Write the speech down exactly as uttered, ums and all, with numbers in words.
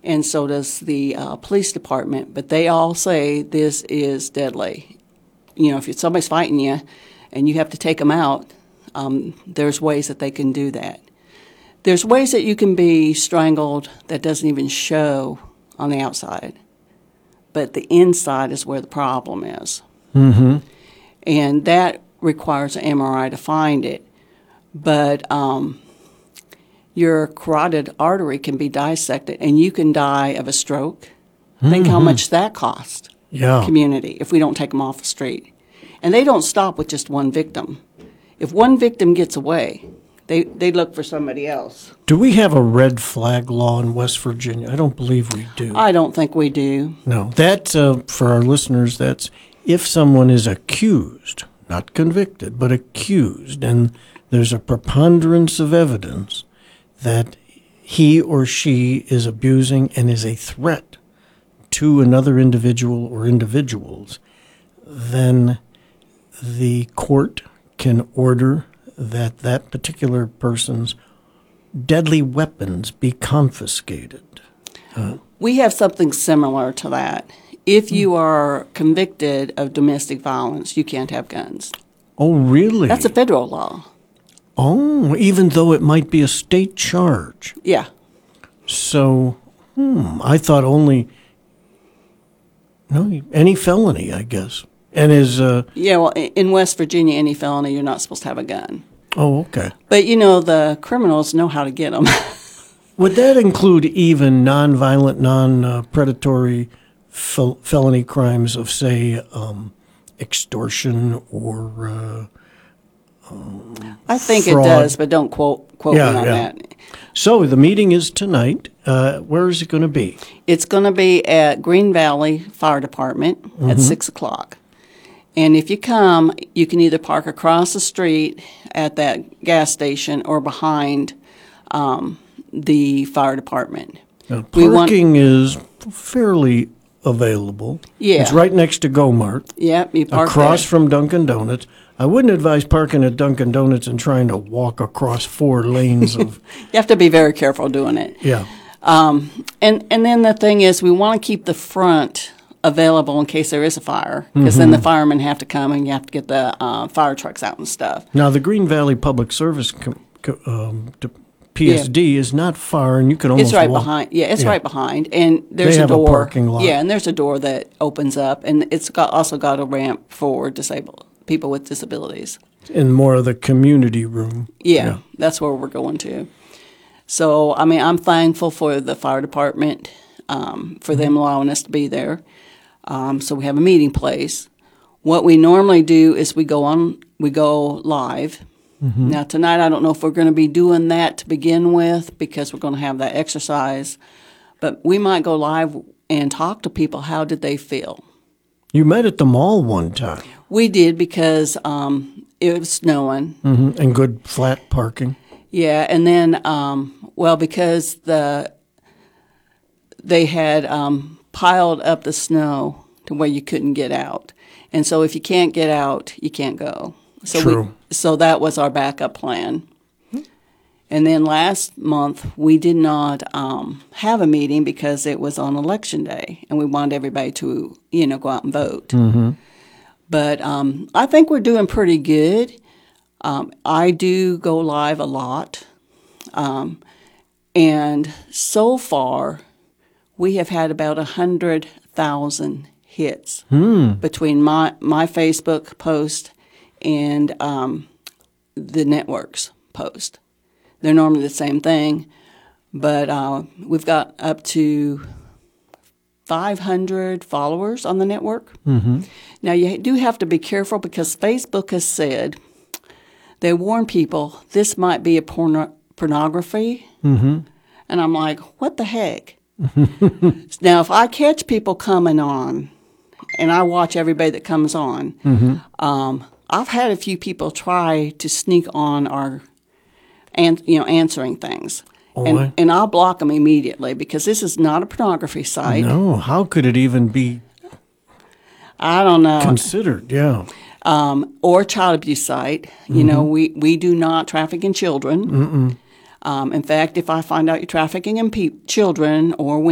and so does the uh, police department. But they all say this is deadly. You know, if somebody's fighting you and you have to take them out, um, there's ways that they can do that. There's ways that you can be strangled that doesn't even show on the outside, but the inside is where the problem is. Mm-hmm. And that requires an M R I to find it. But um, your carotid artery can be dissected, and you can die of a stroke. Mm-hmm. Think how much that costs yeah. community if we don't take them off the street. And they don't stop with just one victim. If one victim gets away, they, they look for somebody else. Do we have a red flag law in West Virginia? I don't believe we do. I don't think we do. No. That, uh, for our listeners, that's if someone is accused, not convicted, but accused, and there's a preponderance of evidence that he or she is abusing and is a threat to another individual or individuals, then the court can order that that particular person's deadly weapons be confiscated. Uh, we have something similar to that. If you are convicted of domestic violence, you can't have guns. Oh, really? That's a federal law. Oh, even though it might be a state charge. Yeah. So, hmm, I thought only, no, any felony, I guess. And is... Uh, yeah, well, in West Virginia, any felony, you're not supposed to have a gun. Oh, okay. But, you know, the criminals know how to get them. Would that include even nonviolent, non-predatory fel- felony crimes of, say, um, extortion or... Uh, um, I think fraud? It does, but don't quote, quote yeah, me on yeah. that. So the meeting is tonight. Uh, where is it going to be? It's going to be at Green Valley Fire Department mm-hmm. at six o'clock. And if you come, you can either park across the street at that gas station or behind um, the fire department. Now, parking want, is fairly available. Yeah. It's right next to Go-Mart. Yep, you park across there. from Dunkin' Donuts. I wouldn't advise parking at Dunkin' Donuts and trying to walk across four lanes of... You have to be very careful doing it. Yeah. Um, and, and then the thing is, we want to keep the front available in case there is a fire, because mm-hmm. then the firemen have to come and you have to get the uh, fire trucks out and stuff. Now, the Green Valley Public Service com- co- um, P S D yeah. is not far, and you can almost It's right walk. behind. Yeah, it's yeah. right behind, and there's they a have door. A parking lot. Yeah, and there's a door that opens up, and it's got also got a ramp for disabled people with disabilities. In more of the community room. Yeah, yeah, that's where we're going to. So, I mean, I'm thankful for the fire department um, for mm-hmm. them allowing us to be there. Um, so we have a meeting place. What we normally do is we go on, we go live. Mm-hmm. Now tonight, I don't know if we're going to be doing that to begin with because we're going to have that exercise, but we might go live and talk to people. How did they feel? You met at the mall one time. We did because um, it was snowing. Mm-hmm. And good flat parking. Yeah, and then, um, well, because the they had um, piled up the snow to where you couldn't get out. And so if you can't get out, you can't go. So True. We, so that was our backup plan. And then last month, we did not um, have a meeting because it was on Election Day, and we wanted everybody to, you know, go out and vote. Mm-hmm. But um, I think we're doing pretty good. Um, I do go live a lot. Um, and so far, we have had about one hundred thousand hits mm. between my, my Facebook post and um, the network's post. They're normally the same thing, but uh, we've got up to five hundred followers on the network. Mm-hmm. Now, you do have to be careful because Facebook has said, they warn people, this might be a porno- pornography. Mm-hmm. And I'm like, what the heck? Now, if I catch people coming on, and I watch everybody that comes on, mm-hmm. um, I've had a few people try to sneak on our, and you know, answering things. Oh, and, I... and I'll block them immediately because this is not a pornography site. No, how could it even be I don't know. considered, yeah. Um, or child abuse site. You mm-hmm. know, we, we do not traffic in children. Mm-mm. Um, in fact, if I find out you're trafficking in pe- children or